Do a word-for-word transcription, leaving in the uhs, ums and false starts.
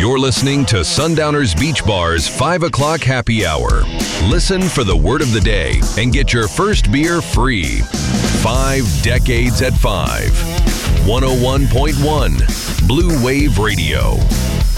You're listening to Sundowners Beach Bar's five o'clock happy hour. Listen for the word of the day and get your first beer free. Five decades at five. one oh one point one Blue Wave Radio.